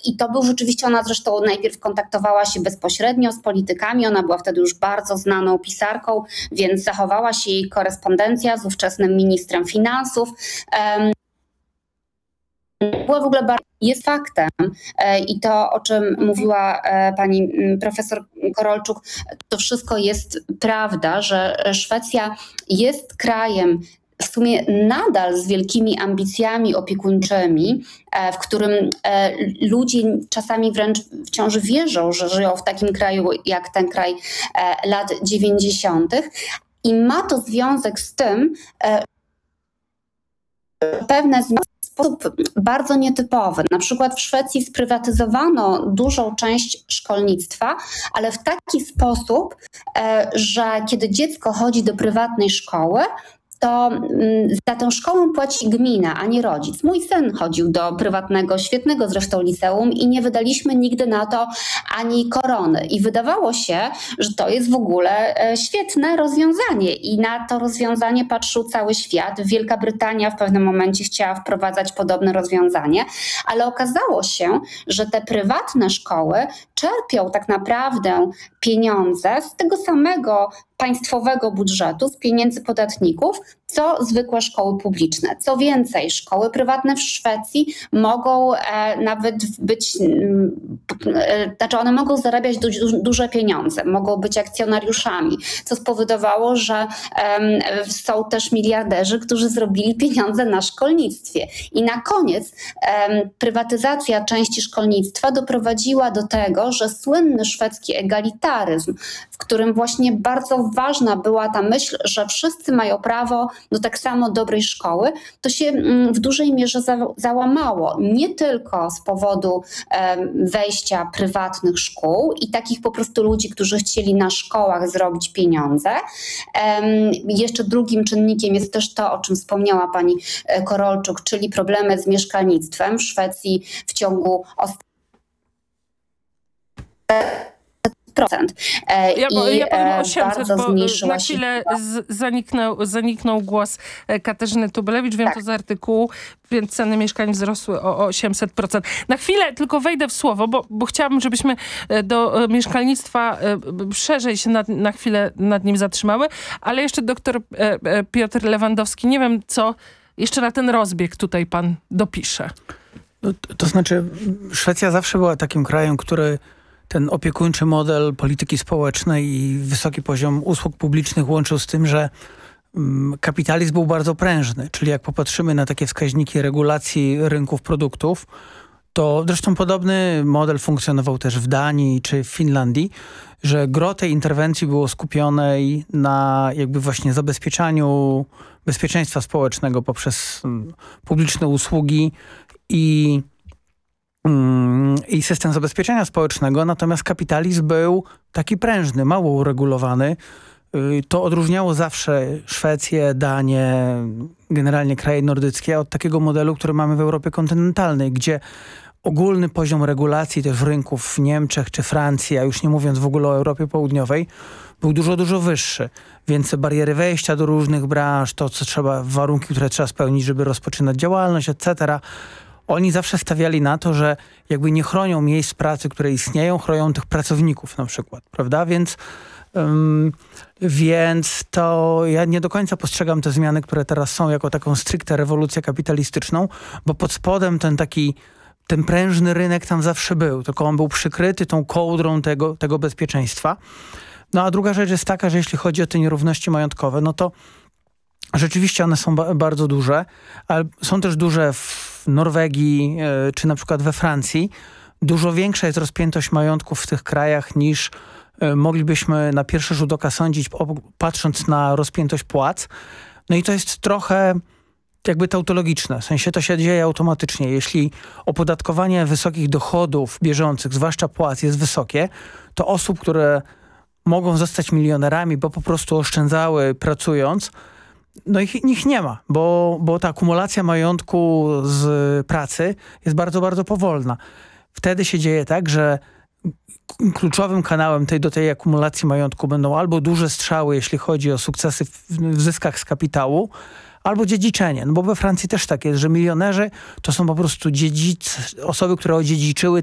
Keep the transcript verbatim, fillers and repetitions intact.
I to był rzeczywiście, ona zresztą najpierw kontaktowała się bezpośrednio z politykami, ona była wtedy już bardzo znaną pisarką, więc zachowała się jej korespondencja z ówczesnym ministrem finansów. Była w ogóle bardzo, jest faktem i to, o czym mówiła pani profesor Korolczuk, to wszystko jest prawda, że Szwecja jest krajem w sumie nadal z wielkimi ambicjami opiekuńczymi, w którym ludzie czasami wręcz wciąż wierzą, że żyją w takim kraju jak ten kraj lat dziewięćdziesiątych. I ma to związek z tym, że pewne zmiany w sposób bardzo nietypowy. Na przykład w Szwecji sprywatyzowano dużą część szkolnictwa, ale w taki sposób, że kiedy dziecko chodzi do prywatnej szkoły, to za tę szkołę płaci gmina, a nie rodzic. Mój syn chodził do prywatnego, świetnego zresztą liceum i nie wydaliśmy nigdy na to ani korony. I wydawało się, że to jest w ogóle świetne rozwiązanie i na to rozwiązanie patrzył cały świat. Wielka Brytania w pewnym momencie chciała wprowadzać podobne rozwiązanie, ale okazało się, że te prywatne szkoły czerpią tak naprawdę pieniądze z tego samego państwowego budżetu, z pieniędzy podatników, co zwykłe szkoły publiczne. Co więcej, szkoły prywatne w Szwecji mogą e, nawet być, e, znaczy one mogą zarabiać du, du, duże pieniądze, mogą być akcjonariuszami, co spowodowało, że e, są też miliarderzy, którzy zrobili pieniądze na szkolnictwie. I na koniec e, prywatyzacja części szkolnictwa doprowadziła do tego, że słynny szwedzki egalitaryzm, w którym właśnie bardzo ważna była ta myśl, że wszyscy mają prawo do tak samo dobrej szkoły, to się w dużej mierze za, załamało. Nie tylko z powodu um, wejścia prywatnych szkół i takich po prostu ludzi, którzy chcieli na szkołach zrobić pieniądze. Um, jeszcze drugim czynnikiem jest też to, o czym wspomniała pani Korolczuk, czyli problemy z mieszkalnictwem. W Szwecji w ciągu ostatnich procent. Ja, I ja powiem osiemset, bardzo bo zmniejszyła na się... chwilę z, zaniknął, zaniknął głos Katarzyny Tubelewicz, wiem tak. to z artykułu, więc ceny mieszkań wzrosły o osiemset procent. Na chwilę tylko wejdę w słowo, bo, bo chciałabym, żebyśmy do mieszkalnictwa szerzej się nad, na chwilę nad nim zatrzymały, ale jeszcze doktor Piotr Lewandowski, nie wiem co jeszcze na ten rozbieg tutaj pan dopisze. No, to, to znaczy Szwecja zawsze była takim krajem, który ten opiekuńczy model polityki społecznej i wysoki poziom usług publicznych łączył z tym, że um, kapitalizm był bardzo prężny. Czyli jak popatrzymy na takie wskaźniki regulacji rynków produktów, to zresztą podobny model funkcjonował też w Danii czy w Finlandii, że gros tej interwencji było skupionej na jakby właśnie zabezpieczaniu bezpieczeństwa społecznego poprzez um, publiczne usługi i i system zabezpieczenia społecznego, natomiast kapitalizm był taki prężny, mało uregulowany. To odróżniało zawsze Szwecję, Danię, generalnie kraje nordyckie od takiego modelu, który mamy w Europie kontynentalnej, gdzie ogólny poziom regulacji też rynków w Niemczech czy Francji, a już nie mówiąc w ogóle o Europie Południowej, był dużo, dużo wyższy. Więc bariery wejścia do różnych branż, to co trzeba, warunki, które trzeba spełnić, żeby rozpoczynać działalność, et cetera. Oni zawsze stawiali na to, że jakby nie chronią miejsc pracy, które istnieją, chronią tych pracowników na przykład, prawda? Więc, um, więc to ja nie do końca postrzegam te zmiany, które teraz są, jako taką stricte rewolucję kapitalistyczną, bo pod spodem ten taki, ten prężny rynek tam zawsze był, tylko on był przykryty tą kołdrą tego, tego bezpieczeństwa. No a druga rzecz jest taka, że jeśli chodzi o te nierówności majątkowe, no to rzeczywiście one są ba- bardzo duże, ale są też duże w Norwegii e, czy na przykład we Francji. Dużo większa jest rozpiętość majątków w tych krajach niż e, moglibyśmy na pierwszy rzut oka sądzić, o, patrząc na rozpiętość płac. No i to jest trochę jakby tautologiczne, w sensie to się dzieje automatycznie. Jeśli opodatkowanie wysokich dochodów bieżących, zwłaszcza płac, jest wysokie, to osób, które mogą zostać milionerami, bo po prostu oszczędzały pracując, no ich, ich nie ma, bo, bo ta akumulacja majątku z pracy jest bardzo, bardzo powolna. Wtedy się dzieje tak, że kluczowym kanałem tej, do tej akumulacji majątku będą albo duże strzały, jeśli chodzi o sukcesy w, w zyskach z kapitału, albo dziedziczenie. No bo we Francji też tak jest, że milionerzy to są po prostu dziedzic, osoby, które odziedziczyły